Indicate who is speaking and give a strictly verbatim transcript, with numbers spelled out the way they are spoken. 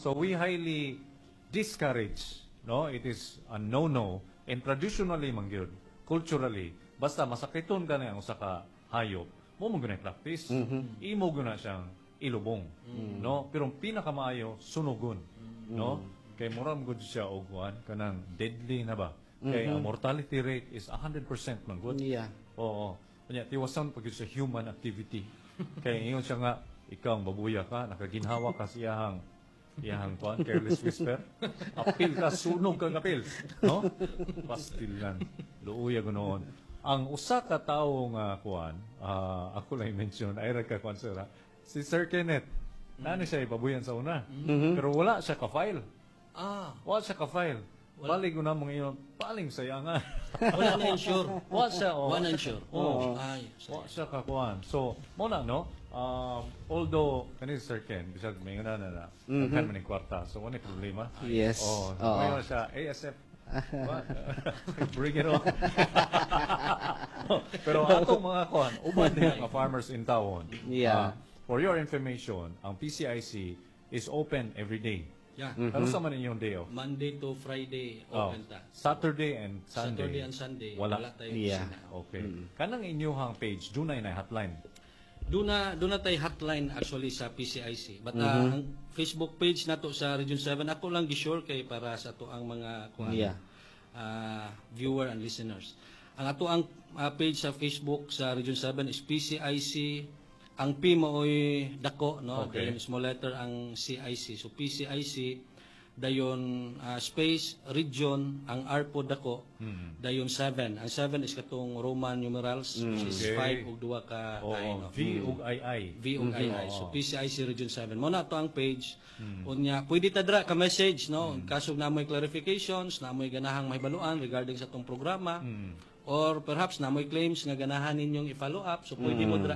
Speaker 1: So we highly discourage, no? It is a no-no. And traditionally, mangyod, culturally, basta masakiton ka na ang usa ka hayop, mo mo guna practice. Imo guna siyang ilubong, no? Pero ang pinakamaayo sunugon, no? Kay mura mo gud siya og kuan kanang deadly na ba? Kay ang mortality rate is one hundred percent man gud.
Speaker 2: Yeah.
Speaker 1: Oo. Kanya tiwasan pag sa human activity. Kay ingon siya nga ikaw ang babuya ka, nakaginhawa ka siyahang iyahang kuan careless whisper. Apil ka, sunog kang apil, no? Pastilan. Luuya ganoon. Ang usa ka tawo nga kuan, ah, ako lang i-mention, ay ra ka kuan sir, ha? Si Sir Kenneth. Nano siya ipabuyan sa una. Pero wala siya ka-file.
Speaker 3: Ah,
Speaker 1: Wala siya ka-file. Balik ko na mga iyon, paling sayangan.
Speaker 3: wala na insure.
Speaker 1: Wala siya, oh.
Speaker 3: Wala na insure.
Speaker 1: Oo.
Speaker 3: Ay,
Speaker 1: Wala siya kakuan. So, muna, no? Um, although, kanina si Sir Ken, bisag may nga na na, nagkan man yung kwarta. So, wala yung problema.
Speaker 2: Yes.
Speaker 1: Oh,
Speaker 2: Oo.
Speaker 1: may nga siya, A S F. What? Bring it on. Pero ato mga kuan, uban din ang farmers in town.
Speaker 2: Yeah.
Speaker 1: Ah, for your information, ang P C I C is open every day.
Speaker 3: Yeah.
Speaker 1: Ano sa man inyong day off?
Speaker 3: Monday to Friday,
Speaker 1: Oh,
Speaker 3: open ta.
Speaker 1: Saturday and Sunday.
Speaker 3: Saturday and Sunday,
Speaker 1: Wala.
Speaker 3: wala tayo
Speaker 2: Yeah.
Speaker 3: opisina.
Speaker 1: Okay. Kanang inyong page, dunay na hotline.
Speaker 3: Doon na, doon na tayo hotline actually sa P C I C. But uh, ang Facebook page nato sa Region seven, ako lang gisure kay para sa ato ang mga kuan,
Speaker 2: Yeah.
Speaker 3: uh, viewer and listeners. Ang ato ang uh, page sa Facebook sa Region seven is P C I C. Ang P maoy dako, no?
Speaker 1: Okay.
Speaker 3: Dayon small letter ang C I C. So P C I C dayon uh, space region ang R po dako dayon seven. Ang seven is katong Roman numerals which is
Speaker 1: Okay.
Speaker 3: five ug duha ka
Speaker 1: Oo,
Speaker 3: I, no?
Speaker 1: V ug I I.
Speaker 3: V ug I I. So
Speaker 1: Oo.
Speaker 3: P C I C Region seven. Mo na to ang page. Unya, pwede ta dra ka message, no? Kasog na mo'y clarifications, na mo'y ganahang mahibaluan regarding sa tong programa. Or perhaps na mo'y claims nga ganahan ninyong i-follow up. So pwede mo dra